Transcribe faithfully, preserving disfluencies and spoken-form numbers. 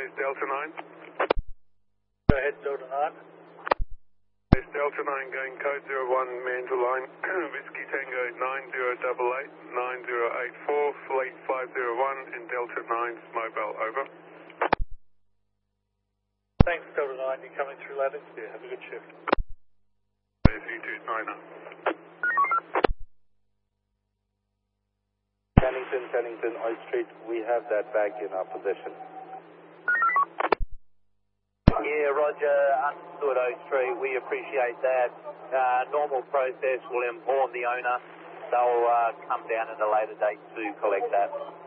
There's Delta nine. Go ahead, Delta nine. There's Delta nine going code zero one, man to line, Whiskey Tango nine zero eight eight, nine zero eight four, flight five zero one, and Delta nine's mobile, over. Thanks, Delta nine, you're coming through loud and clear. Have a good shift. There's U two niner. Cannington, Cannington, Oil Street, we have that back in our possession. Yeah, Roger, understood, O Street, we appreciate that. Uh, normal process will inform the owner. They'll uh, come down at a later date to collect that.